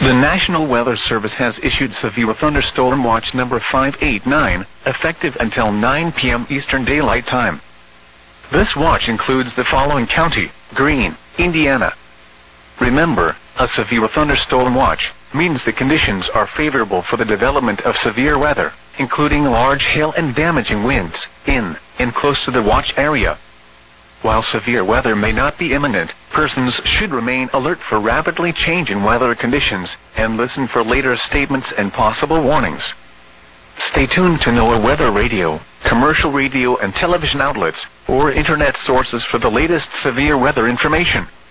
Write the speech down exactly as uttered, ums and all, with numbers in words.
The National Weather Service has issued Severe Thunderstorm Watch number five eight nine, effective until nine p m Eastern Daylight Time. This watch includes the following county: Greene, Indiana. Remember, a severe thunderstorm watch means the conditions are favorable for the development of severe weather, including large hail and damaging winds, in and close to the watch area. While severe weather may not be imminent, persons should remain alert for rapidly changing weather conditions and listen for later statements and possible warnings. Stay tuned to NOAA Weather Radio, commercial radio and television outlets, or internet sources for the latest severe weather information.